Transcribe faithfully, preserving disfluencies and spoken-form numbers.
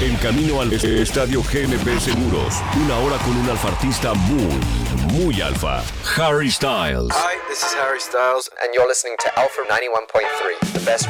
En camino al estadio G M P Seguros. Una hora con un alfartista muy, muy alfa. Harry Styles. Hi, this is Harry Styles, and you're listening to Alpha ninety-one point three, the best